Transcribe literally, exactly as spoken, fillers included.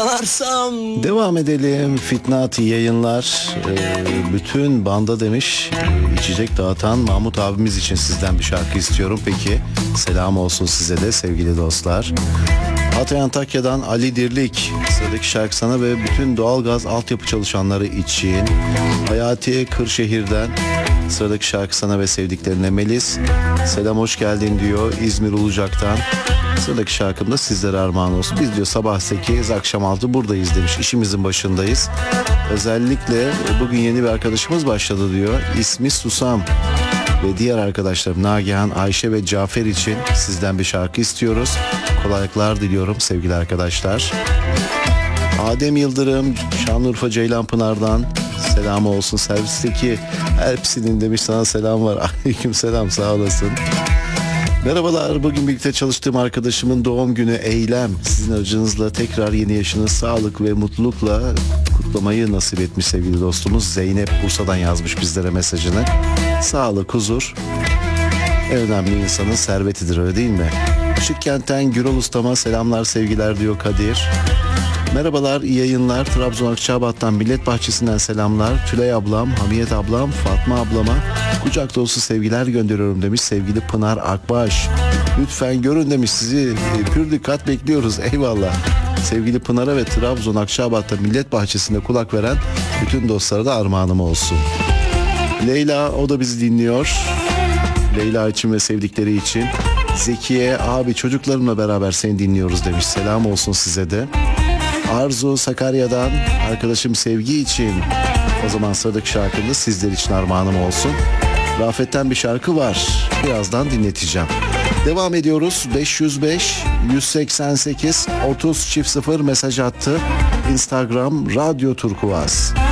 yalarsam. Devam edelim. Fitnati yayınlar. Ee, bütün banda demiş. Ee, içecek dağıtan Mahmut abimiz için sizden bir şarkı istiyorum. Peki, selam olsun size de sevgili dostlar. Hatay Antakya'dan Ali Dirlik. Sıradaki şarkı sana ve bütün doğalgaz altyapı çalışanları için. Hayati Kırşehir'den. Sıradaki şarkı sana ve sevdiklerine. Melis, selam hoş geldin diyor İzmir Ulucak'tan. Sıradaki şarkım da sizlere armağan olsun. Biz diyor sabah sekiz akşam altı buradayız demiş. İşimizin başındayız. Özellikle bugün yeni bir arkadaşımız başladı diyor. İsmi Susam. Ve diğer arkadaşlarım Nagihan, Ayşe ve Cafer için sizden bir şarkı istiyoruz. Kolaylıklar diliyorum sevgili arkadaşlar. Adem Yıldırım, Şanlıurfa Ceylanpınar'dan selamı olsun. Servisteki hepsinin demiş sana selam var. Aleyküm selam, sağ olasın. Merhabalar, bugün birlikte çalıştığım arkadaşımın doğum günü Eylem. Sizin aracınızla tekrar yeni yaşını sağlık ve mutlulukla kutlamayı nasip etmiş sevgili dostumuz Zeynep Bursa'dan yazmış bizlere mesajını. Sağlık, huzur en önemli insanın servetidir, öyle değil mi? Işıkkent'ten Gürol Ustama selamlar sevgiler diyor Kadir. Merhabalar, iyi yayınlar. Trabzon Akçabat'tan Millet Bahçesi'nden selamlar. Tülay ablam, Hamiyet ablam, Fatma ablama kucak dolusu sevgiler gönderiyorum demiş sevgili Pınar Akbaş. Lütfen görün demiş, sizi pür dikkat bekliyoruz. Eyvallah. Sevgili Pınar'a ve Trabzon Akçabat'ta Millet Bahçesi'nde kulak veren bütün dostlara da armağanım olsun. Leyla, o da bizi dinliyor. Leyla için ve sevdikleri için. Zekiye, abi çocuklarımla beraber seni dinliyoruz demiş. Selam olsun size de. Arzu Sakarya'dan arkadaşım Sevgi için. O zaman sıradaki şarkımda sizler için armağanım olsun. Rafet'ten bir şarkı var. Birazdan dinleteceğim. Devam ediyoruz. beş yüz beş yüz seksen sekiz otuz çift sıfır mesaj attı. Instagram Radyo Turkuaz.